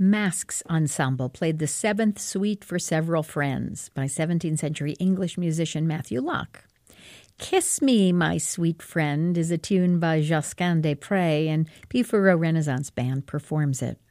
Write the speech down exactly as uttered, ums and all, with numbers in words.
Masks Ensemble played the Seventh Suite for Several Friends by seventeenth century English musician Matthew Locke. Kiss Me, My Sweet Friend is a tune by Josquin des Prez, and Pifuro Renaissance Band performs it.